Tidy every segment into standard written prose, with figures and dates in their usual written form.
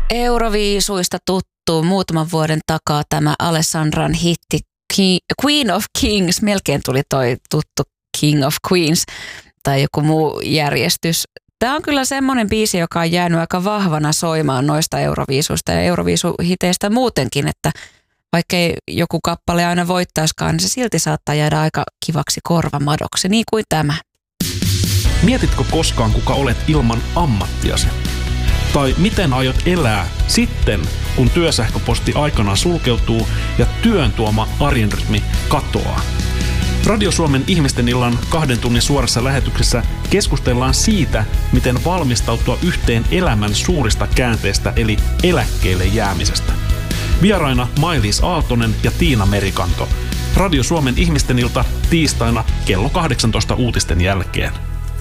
Euroviisuista tuttu muutaman vuoden takaa tämä Alessandran hitti Queen of Kings. Melkein tuli toi tuttu King of Queens tai joku muu järjestys. Tämä on kyllä semmoinen biisi, joka on jäänyt aika vahvana soimaan noista Euroviisuista ja Euroviisuhiteistä muutenkin, että vaikkei joku kappale aina voittaiskaan, niin se silti saattaa jäädä aika kivaksi korvamadoksi, niin kuin tämä. Mietitkö koskaan, kuka olet ilman ammattiasi? Tai miten aiot elää sitten, kun työsähköposti aikanaan sulkeutuu ja työn tuoma arjen rytmi katoaa? Radio Suomen ihmisten illan 2 tunnin suorassa lähetyksessä keskustellaan siitä, miten valmistautua yhteen elämän suurista käänteistä eli eläkkeelle jäämisestä. Vieraina Mailis Aaltonen ja Tiina Merikanto. Radio Suomen ihmisten ilta tiistaina kello 18 uutisten jälkeen.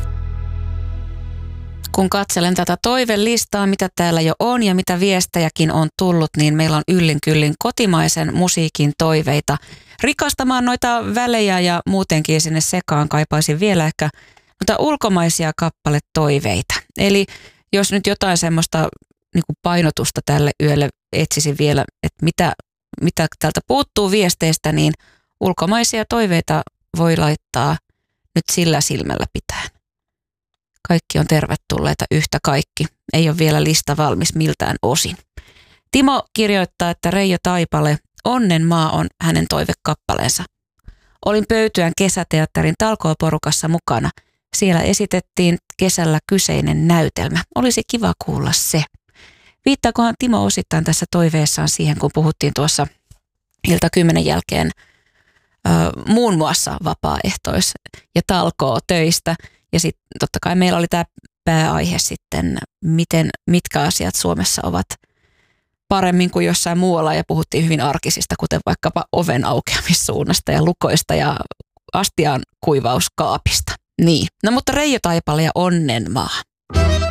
Kun katselen tätä toivelistaa, mitä täällä jo on ja mitä viestejäkin on tullut, niin meillä on yllin kyllin kotimaisen musiikin toiveita. Rikastamaan noita välejä ja muutenkin sinne sekaan kaipaisin vielä ehkä noita ulkomaisia kappaletoiveita. Eli jos nyt jotain semmoista niin kuin painotusta tälle yölle etsisin vielä, että mitä täältä puuttuu viesteistä, niin ulkomaisia toiveita voi laittaa nyt sillä silmällä pitäen. Kaikki on tervetulleita yhtä kaikki. Ei ole vielä lista valmis miltään osin. Timo kirjoittaa, että Reijo Taipale, Onnen maa on hänen toivekappaleensa. Olin Pöytyän kesäteatterin talkooporukassa mukana. Siellä esitettiin kesällä kyseinen näytelmä. Olisi kiva kuulla se. Viittaakohan Timo osittain tässä toiveessaan siihen, kun puhuttiin tuossa ilta 10 jälkeen muun muassa vapaaehtois- ja talkootöistä. Ja sitten totta kai meillä oli tämä pääaihe sitten, mitkä asiat Suomessa ovat paremmin kuin jossain muualla, ja puhuttiin hyvin arkisista, kuten vaikkapa oven aukeamissuunnasta ja lukoista ja astian kuivauskaapista. Niin, no mutta Reijo Taipale ja Onnenmaa.